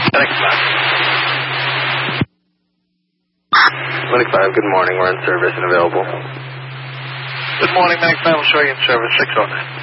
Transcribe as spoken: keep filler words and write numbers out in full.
Linux five. Linux five, good morning. We're in service and available. Good morning, Linux five. We'll show you in service. six oh nine.